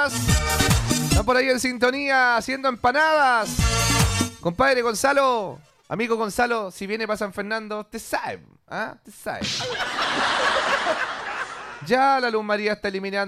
más. Están por ahí en sintonía haciendo empanadas. Compadre Gonzalo, amigo Gonzalo, si viene para San Fernando, te sabe, ¿ah? Te sabe. Ya la Luz María está eliminando